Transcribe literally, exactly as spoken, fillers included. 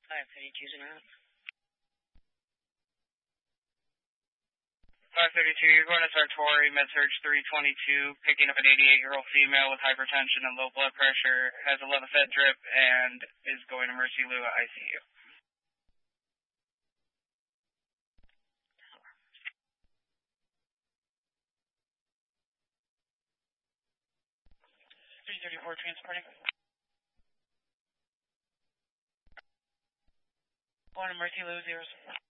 five thirty-two is around. five thirty-two, you're going to Sartori, med-surg three twenty-two, picking up an eighty-eight-year-old female with hypertension and low blood pressure, has a Levocet drip, and is going to Mercy Lua I C U. three thirty-four transporting. Going to Mercy Lua zero.